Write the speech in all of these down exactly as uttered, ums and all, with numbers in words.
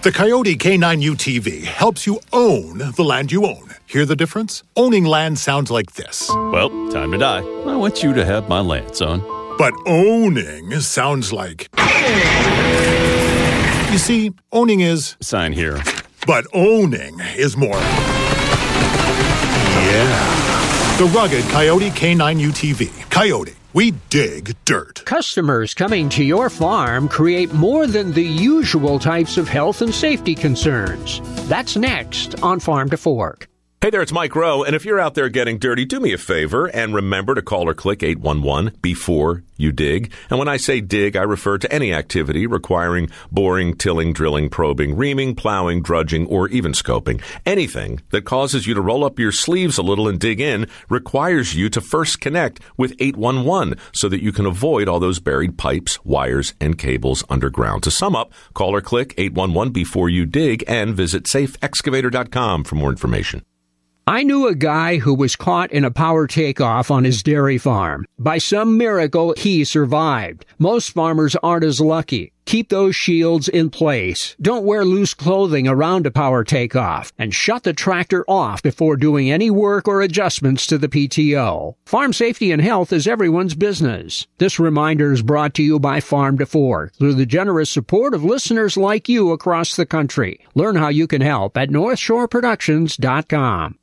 The Coyote K nine U T V helps you own the land you own. Hear the difference? Owning land sounds like this. Well, time to die. I want you to have my land, son. But owning sounds like... You see, owning is... Sign here. But owning is more... Yeah. The rugged Coyote K nine U T V. Coyote. We dig dirt. Customers coming to your farm create more than the usual types of health and safety concerns. That's next on Farm to Fork. Hey there, it's Mike Rowe, and if you're out there getting dirty, do me a favor and remember to call or click eight one one before you dig. And when I say dig, I refer to any activity requiring boring, tilling, drilling, probing, reaming, plowing, drudging, or even scoping. Anything that causes you to roll up your sleeves a little and dig in requires you to first connect with eight one one so that you can avoid all those buried pipes, wires, and cables underground. To sum up, call or click eight one one before you dig and visit safe excavator dot com for more information. I knew a guy who was caught in a power takeoff on his dairy farm. By some miracle, he survived. Most farmers aren't as lucky. Keep those shields in place. Don't wear loose clothing around a power takeoff. And shut the tractor off before doing any work or adjustments to the P T O. Farm safety and health is everyone's business. This reminder is brought to you by Farm to Fork through the generous support of listeners like you across the country. Learn how you can help at north shore productions dot com.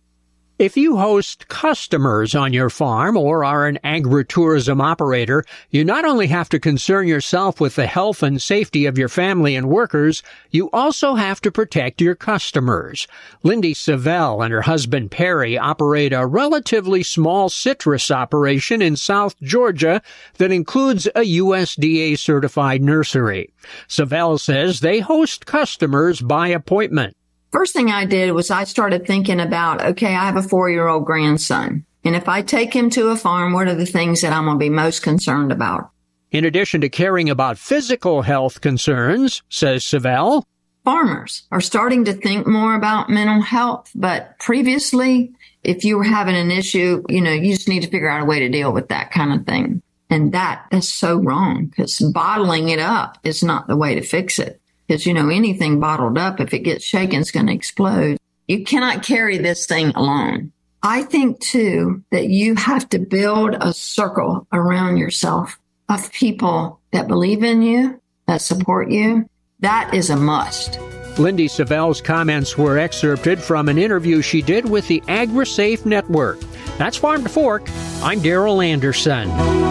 If you host customers on your farm or are an agritourism operator, you not only have to concern yourself with the health and safety of your family and workers, you also have to protect your customers. Lindy Savell and her husband Perry operate a relatively small citrus operation in South Georgia that includes a U S D A-certified nursery. Savell says they host customers by appointment. First thing I did was I started thinking about, okay, I have a four-year-old grandson. And if I take him to a farm, what are the things that I'm going to be most concerned about? In addition to caring about physical health concerns, says Savell, farmers are starting to think more about mental health. But previously, if you were having an issue, you know, you just need to figure out a way to deal with that kind of thing. And that is so wrong because bottling it up is not the way to fix it. Because, you know, anything bottled up, if it gets shaken, it's going to explode. You cannot carry this thing alone. I think, too, that you have to build a circle around yourself of people that believe in you, that support you. That is a must. Lindy Savell's comments were excerpted from an interview she did with the AgriSafe Network. That's Farm to Fork. I'm Darrell Anderson.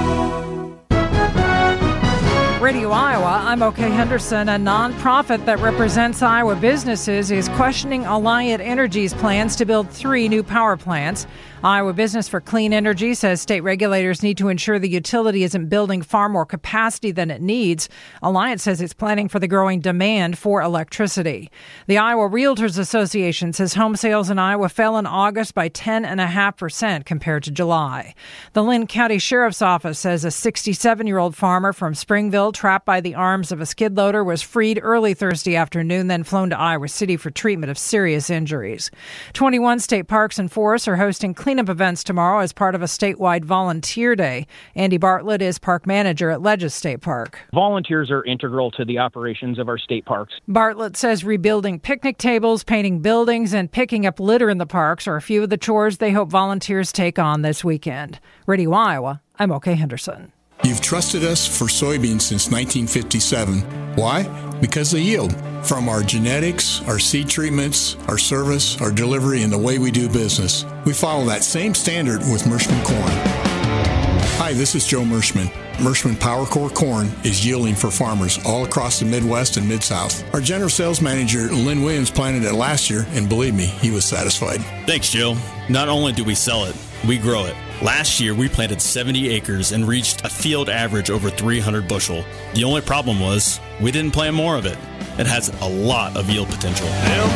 Radio Iowa, I'm Oakay Henderson. A nonprofit that represents Iowa businesses is questioning Alliant Energy's plans to build three new power plants. Iowa Business for Clean Energy says state regulators need to ensure the utility isn't building far more capacity than it needs. Alliant says it's planning for the growing demand for electricity. The Iowa Realtors Association says home sales in Iowa fell in August by ten point five percent compared to July. The Linn County Sheriff's Office says a sixty-seven-year-old farmer from Springville trapped by the arms of a skid loader was freed early Thursday afternoon, then flown to Iowa City for treatment of serious injuries. twenty-one state parks and forests are hosting cleanup events tomorrow as part of a statewide volunteer day. Andy Bartlett is park manager at Ledges State Park. Volunteers are integral to the operations of our state parks. Bartlett says rebuilding picnic tables, painting buildings, and picking up litter in the parks are a few of the chores they hope volunteers take on this weekend. Radio Iowa, I'm Oakay Henderson. You've trusted us for soybeans since nineteen fifty-seven. Why? Because they yield. From our genetics, our seed treatments, our service, our delivery, and the way we do business. We follow that same standard with Mershman corn. Hi, this is Joe Mershman. Mershman PowerCore corn is yielding for farmers all across the Midwest and Mid-South. Our general sales manager, Lynn Williams, planted it last year, and believe me, he was satisfied. Thanks, Joe. Not only do we sell it, we grow it. Last year, we planted seventy acres and reached a field average over three hundred bushel. The only problem was we didn't plant more of it. It has a lot of yield potential.